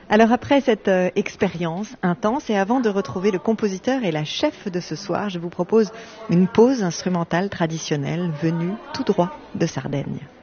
Alors après cette expérience intense et avant de retrouver le compositeur et la chef de ce soir, je vous propose une pause instrumentale traditionnelle venue tout droit de Sardaigne.